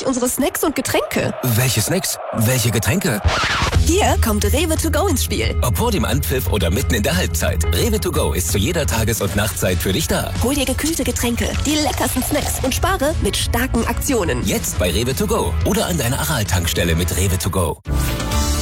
unsere Snacks und Getränke. Welche Snacks? Welche Getränke? Hier kommt Rewe to go ins Spiel. Ob vor dem Anpfiff oder mitten in der Halbzeit, Rewe to go ist zu jeder Tages- und Nachtzeit für dich da. Hol dir gekühlte Getränke, die leckersten Snacks und spare mit starken Aktionen. Jetzt bei Rewe to go oder an deiner Aral-Tankstelle mit Rewe to go.